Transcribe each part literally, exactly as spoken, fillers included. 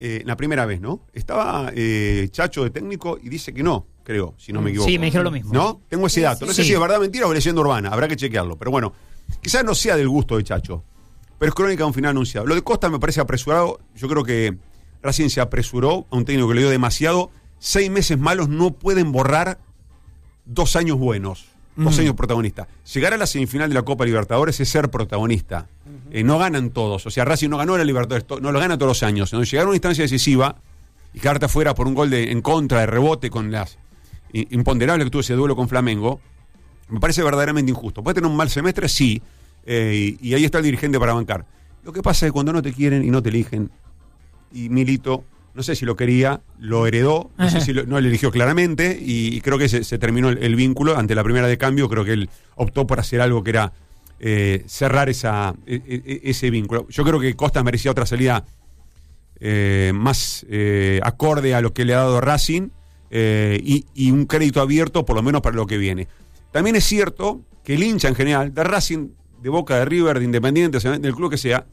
eh, la primera vez, ¿no? Estaba eh, Chacho de técnico y dice que no, creo, si no me equivoco. Sí, me dijeron lo mismo. ¿No? Tengo ese dato. No sé sí. si es verdad, mentira o leyenda urbana. Habrá que chequearlo. Pero bueno, quizás no sea del gusto de Chacho. Pero es crónica de un final anunciado. Lo de Costa me parece apresurado. Yo creo que Racing se apresuró a un técnico que le dio demasiado. Seis meses malos no pueden borrar dos años buenos. Dos uh-huh. años protagonistas. Llegar a la semifinal de la Copa Libertadores es ser protagonista. Uh-huh. Eh, no ganan todos. O sea, Racing no ganó la Libertadores, to- no lo gana todos los años. ¿no? Llegar a una instancia decisiva y quedarte afuera por un gol de, en contra, de rebote, con las i- imponderables que tuvo ese duelo con Flamengo, me parece verdaderamente injusto. Puede tener un mal semestre, sí. Eh, y, y ahí está el dirigente para bancar. Lo que pasa es que cuando no te quieren y no te eligen, y Milito, no sé si lo quería, lo heredó, no sé si lo, no lo eligió claramente, y, y creo que se, se terminó el, el vínculo ante la primera de cambio. Creo que él optó por hacer algo que era eh, cerrar esa, e, e, ese vínculo. Yo creo que Costa merecía otra salida eh, más eh, acorde a lo que le ha dado Racing, eh, y, y un crédito abierto por lo menos para lo que viene. También es cierto que el hincha en general de Racing, de Boca, de River, de Independiente, del club que sea,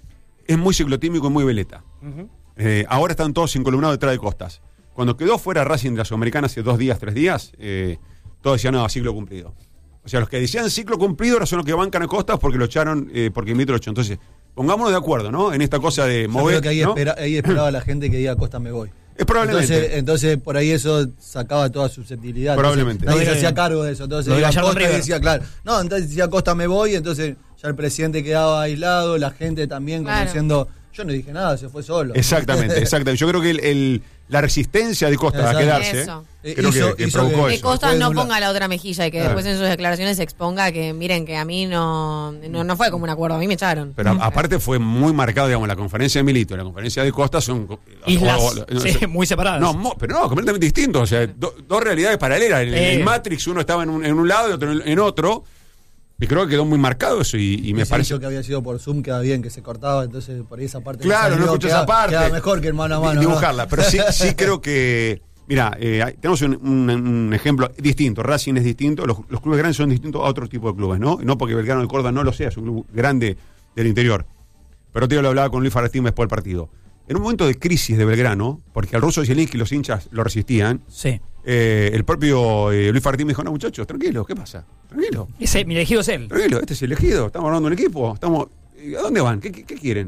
es muy ciclotímico y muy veleta. Uh-huh. Eh, ahora están todos encolumnados detrás de Costas. Cuando quedó fuera Racing de la Sudamericana hace dos días, tres días, eh, todos decían, no, ciclo cumplido. O sea, los que decían ciclo cumplido ahora son los que bancan a Costas porque lo echaron, eh, porque Milito lo echó. Entonces, pongámonos de acuerdo, ¿no? En esta cosa de mover. Yo creo que ahí, ¿no? espera, ahí esperaba la gente que diga Costa me voy. Es probablemente. Entonces, entonces por ahí eso sacaba toda susceptibilidad. Probablemente. Entonces, nadie No, se hacía eh, cargo de eso. Entonces lo de iba Gallardo Costa y River. decía, claro. No, entonces decía Costa me voy, entonces ya el presidente quedaba aislado, la gente también como Claro. diciendo, yo no dije nada, se fue solo. Exactamente, exactamente. Yo creo que el, el, la resistencia de Costa Exacto. a quedarse, Eso. creo Hizo- que, que hizo provocó que- Que eso. Costa Fue no de un ponga la otra mejilla y que Claro. después en sus declaraciones exponga que miren que a mí no, no, no fue como un acuerdo, a mí me echaron. Pero a- aparte fue muy marcado, digamos, la conferencia de Milito y la conferencia de Costa son Islas, o- o- no, sí, sé- muy separadas. No, mo- pero no, completamente distintos. O sea, do- dos realidades paralelas. En, Eh. en Matrix uno estaba en un, en un lado y otro en, en otro. Y creo que quedó muy marcado eso. Y, y me Ese parece. dicho que había sido por Zoom queda bien, que se cortaba, entonces por ahí esa parte Claro, salió, no escuché queda- esa parte. Queda mejor que el mano a mano. Di- ¿no? dibujarla. Pero sí, sí creo que. Mira, eh, hay- tenemos un, un- un ejemplo distinto. Racing es distinto. Los, los clubes grandes son distintos a otro tipo de clubes, ¿no? No porque Belgrano de Córdoba no lo sea, es un club grande del interior. Pero te lo hablaba con Luis Farastín después del partido. En un momento de crisis de Belgrano, porque al ruso Zielinski y los hinchas lo resistían, Sí. eh, el propio eh, Luis Farastín me dijo, no muchachos, tranquilos, ¿qué pasa? Tranquilo, Ese, mi elegido es él. tranquilo, este es elegido, estamos armando un equipo, estamos, ¿a dónde van? ¿Qué, qué, qué quieren?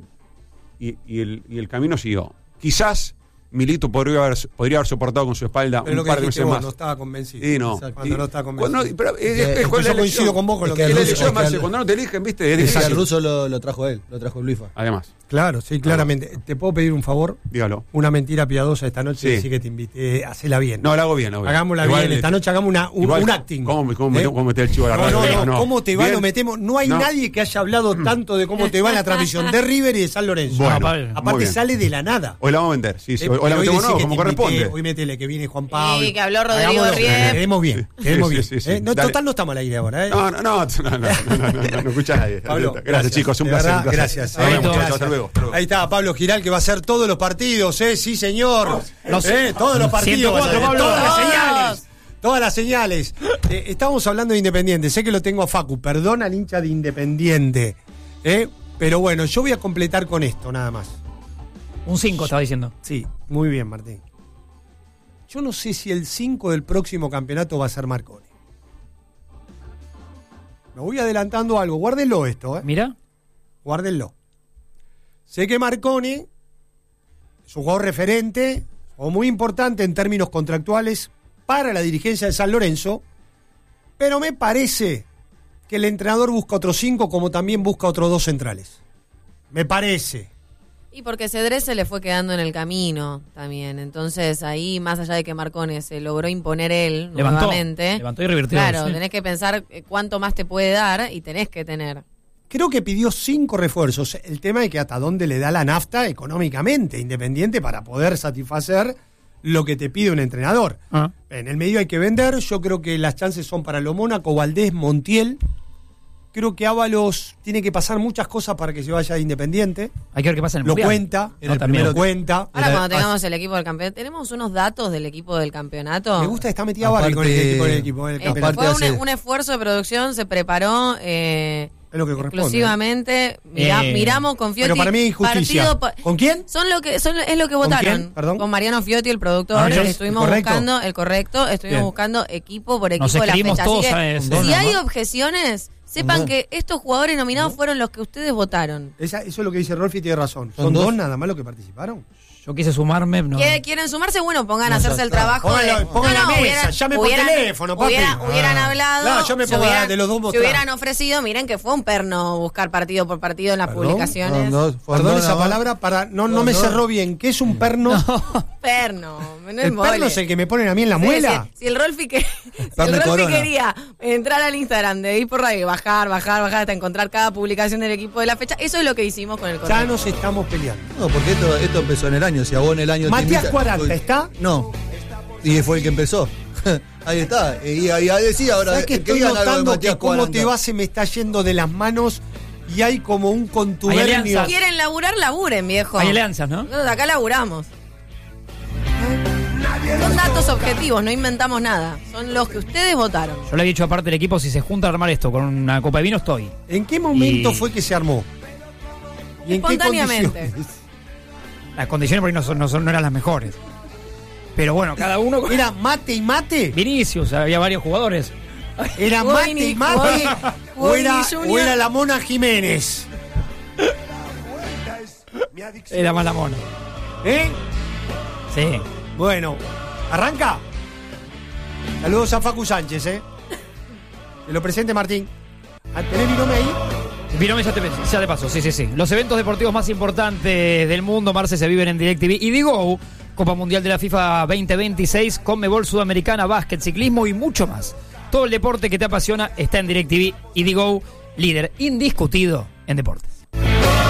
Y, y, el, y el camino siguió. Quizás Milito podría haber, podría haber soportado con su espalda Pero un lo que par de dijiste meses vos, más. no estaba convencido. Sí, no. Exacto. Cuando Y- no está convencido. cuando- pero, eh, Es que- es- es es- que la yo elección. coincido con vos con Es lo que que el Es la ruso- elección es que más- el- cuando no te eligen, viste, es Es que difícil. al ruso lo, lo trajo él, lo trajo el Luifa. Además, Claro, sí, claramente. ¿Te puedo pedir un favor? dígalo. Una mentira piadosa esta noche, Sí. decir que te invité, eh, hacela bien. No, la hago bien, la hago bien. Hagámosla Igual, bien. Esta noche hagamos una, un, igual, un acting. ¿Cómo, cómo, ¿Eh? cómo meter el chivo a la No, radio? no, no, ¿cómo te va? Bien. Lo metemos. No hay No. nadie que haya hablado tanto de cómo te va en la transmisión de River y de San Lorenzo. Bueno, Pablo. muy Aparte bien. sale de la nada. Hoy la vamos a vender, sí, sí. Eh, Hoy, hoy la pero metemos decí no, que como te invité, corresponde. Hoy métele que viene Juan Pablo. que habló Rodrigo Hagámoslo, Riep. Quedemos bien, quedemos Sí, bien. sí, sí, ¿eh? No, dale. total no estamos al aire ahora. ¿eh? No, no, no, no, no, no, no, no, no, no escucha a nadie. Pablo, gracias, gracias, chicos, un de placer. verdad, un placer. gracias. Nos vemos, Ahí muchachos, está. hasta luego, hasta luego. Ahí está Pablo Giral, que va a hacer todos los partidos, ¿eh? Sí, señor. ¿Eh? Todos los partidos. ciento cuatro, va a hacer, Pablo. todas las Todos. señales. Todas las señales. Eh, estábamos hablando de Independiente. Sé que lo tengo a Facu. Perdona al hincha de Independiente. ¿eh? Pero bueno, yo voy a completar con esto, nada más. Un cinco estaba diciendo. Sí, muy bien, Martín. Yo no sé si el cinco del próximo campeonato va a ser Marconi. Me voy adelantando algo. Guárdenlo esto, ¿eh? Mira. Guárdenlo. Sé que Marconi es un jugador referente o muy importante en términos contractuales para la dirigencia de San Lorenzo, pero me parece que el entrenador busca otros cinco como también busca otros dos centrales. Me parece. Y porque Cedrés se le fue quedando en el camino también. Entonces ahí, más allá de que Marcone se logró imponer él Levantó, nuevamente. levantó y revirtió, Claro, sí. tenés que pensar eh, cuánto más te puede dar y tenés que tener. Creo que pidió cinco refuerzos. El tema es que hasta dónde le da la nafta económicamente Independiente para poder satisfacer lo que te pide un entrenador. Ah. En el medio hay que vender. Yo creo que las chances son para lo Mónaco, Valdés, Montiel. Creo que Ábalos tiene que pasar muchas cosas para que se vaya de Independiente. Hay que ver qué pasa en el Lo mundial. cuenta, No, el también. primero cuenta. Ahora Era- cuando tengamos el equipo del campeonato, ¿tenemos unos datos del equipo del campeonato? Me gusta que está metida Barbie con el, Aparte- con el equipo del Eh, campeonato. fue un, hace- un esfuerzo de producción, se preparó eh, Es lo que corresponde. Exclusivamente, mira, Eh, miramos con Fiotti. Pero para mí es injusticia. partido po- ¿Con quién? Son lo que son es lo que ¿Con votaron. quién? Perdón. Con Mariano Fiotti, el productor. Ah, ¿el estuvimos correcto? buscando el correcto, estuvimos Bien. buscando equipo por equipo Nos de la escribimos fecha. Así todos que, a ese. si Con dos, hay ¿no? objeciones, sepan dos. que estos jugadores nominados fueron los que ustedes votaron. Esa- eso es lo que dice Rolfi y tiene razón. Son ¿Son dos dos nada más los que participaron? Yo quise sumarme. No. ¿Quieren, quieren sumarse? Bueno, pongan a No, ya hacerse el está. trabajo. Pónganlo- de, pongan la mesa, hubieran- llame por hubieran- teléfono, papi. Hubieran, hubieran Ah. hablado. No, yo me se pongo hubieran- de los dos Se mostrar. hubieran ofrecido, miren que fue un perno buscar partido por partido en las ¿Perdón? publicaciones. Fueron dos, fueron Perdón dos esa nada más. palabra, para no, no Fueron me dos. cerró bien. ¿Qué es un perno? Perno. No ¿El embole. perno es el que me ponen a mí en la Sí, muela? Si, si el Rolfi, que, si el Perno Rolfi Corona. quería entrar al Instagram de Ir por Radio y bajar, bajar, bajar hasta encontrar cada publicación del equipo de la fecha, eso es lo que hicimos con el Ya correo. nos estamos peleando. No, porque esto, esto empezó en el año. Si a vos en el año. te Matías invita- Cuaranta, ¿está? No. Y fue el que empezó. Ahí está. Y ahí decía ahora. ¿Sabes que que estoy digan algo de notando Matías que cómo Cuaranta. te va se me está yendo de las manos y hay como un contubernio? Hay alianzas. Quieren laburar, laburen, viejo. Hay alianzas, ¿no? Nosotros acá laburamos. Son datos objetivos, no inventamos nada. Son los que ustedes votaron. Yo le he dicho aparte del equipo, si se junta a armar esto con una copa de vino, estoy. ¿En qué momento Y- fue que se armó? ¿Y en qué Espontáneamente. condiciones? Las condiciones por ahí no, son, no, son, no eran las mejores. Pero bueno, cada uno... con- ¿Era mate y mate? Vinicius, había varios jugadores. ¿Era Jugó mate Vini- y mate? jugó- jugó ¿O era, Vini Junior? o era la Mona Jiménez? Era mala mona. ¿Eh? Sí. Bueno, ¿arranca? Saludos a Facu Sánchez, ¿eh? Que lo presente Martín. ¿Tenés mi nombre ahí? Virome ya te, ya te paso, sí, sí, sí. Los eventos deportivos más importantes del mundo, Marce, se viven en DirecTV y Digo, Copa Mundial de la FIFA veinte veintiséis, Conmebol Sudamericana, básquet, ciclismo y mucho más. Todo el deporte que te apasiona está en DirecTV y Digo, líder indiscutido en deportes.